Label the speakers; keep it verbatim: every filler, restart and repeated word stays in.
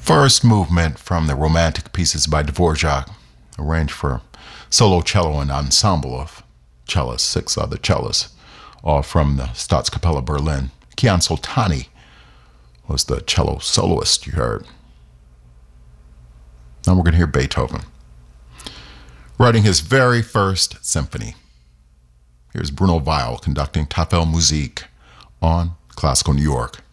Speaker 1: First movement from the Romantic Pieces by Dvorak, arranged for solo cello and ensemble of cellists, six other cellists, all from the Staatskapelle Berlin. Kian Soltani was the cello soloist you heard. Now we're going to hear Beethoven, writing his very first symphony. Here's Bruno Weil conducting Tafel Musik on Classical New York.